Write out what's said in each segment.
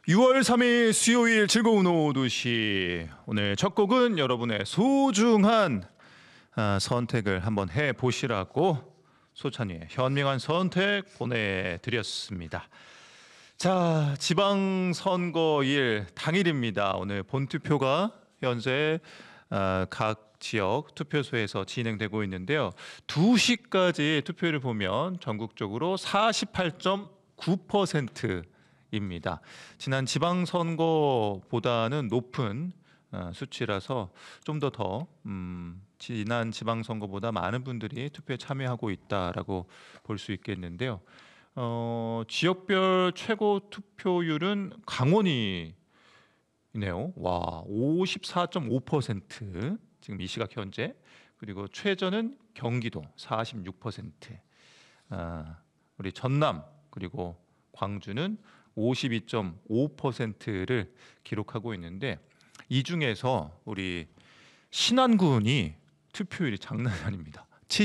6월 3일 수요일 즐거운 오후 2시. 오늘 첫 곡은 여러분의 소중한 선택을 한번 해보시라고 소찬이의 현명한 선택 보내드렸습니다. 자, 지방선거일 당일입니다. 오늘 본투표가 현재 각 지역 투표소에서 진행되고 있는데요. 2시까지 투표를 보면 전국적으로 48.9%입니다. 지난 지방선거보다는 높은 수치라서 좀 더 지난 지방선거보다 많은 분들이 투표에 참여하고 있다라고 볼 수 있겠는데요. 지역별 최고 투표율은 강원이네요. 와, 54.5% 지금 이 시각 현재. 그리고 최저는 경기도 46%. 우리 전남 그리고 광주는 52.5%를 기록하고 있는데 이 중에서 우리 신안군이 투표율이 장난이 아닙니다.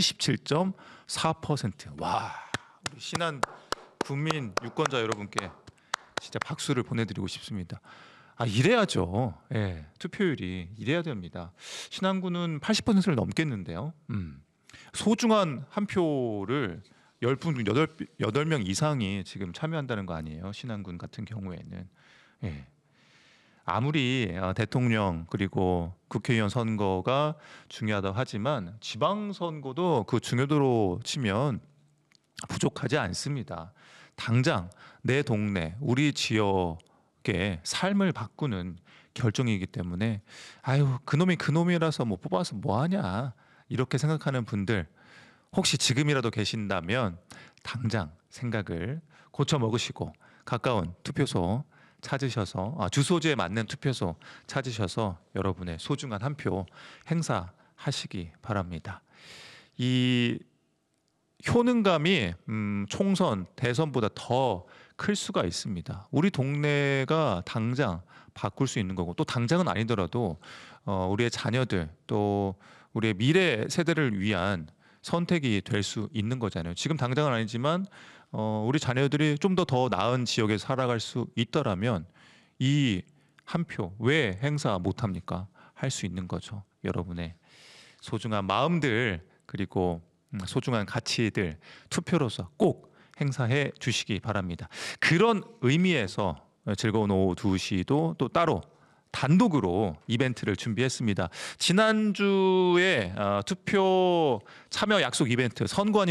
77.4%. 와, 우리 신안 국민 유권자 여러분께 진짜 박수를 보내드리고 싶습니다. 이래야죠. 예, 투표율이 이래야 됩니다. 신안군은 80%를 넘겠는데요. 소중한 한 표를 10분, 8명 이상이 지금 참여한다는 거 아니에요. 신안군 같은 경우에는. 예. 아무리 대통령 그리고 국회의원 선거가 중요하다고 하지만 지방선거도 그 중요도로 치면 부족하지 않습니다. 당장 내 동네, 우리 지역의 삶을 바꾸는 결정이기 때문에 그놈이 그놈이라서 뭐 뽑아서 뭐하냐 이렇게 생각하는 분들 혹시 지금이라도 계신다면 당장 생각을 고쳐 먹으시고 가까운 투표소 찾으셔서 주소지에 맞는 투표소 찾으셔서 여러분의 소중한 한 표 행사하시기 바랍니다. 이 효능감이 총선, 대선보다 더 클 수가 있습니다. 우리 동네가 당장 바꿀 수 있는 거고 또 당장은 아니더라도 우리의 자녀들 또 우리의 미래 세대를 위한 선택이 될 수 있는 거잖아요. 지금 당장은 아니지만 우리 자녀들이 좀 더 나은 지역에 살아갈 수 있더라면 이 한 표 왜 행사 못합니까? 할 수 있는 거죠. 여러분의 소중한 마음들 그리고 소중한 가치들 투표로서 꼭 행사해 주시기 바랍니다. 그런 의미에서 즐거운 오후 2시도 또 따로 단독으로 이벤트를 준비했습니다. 지난주에 투표 참여 약속 이벤트 선거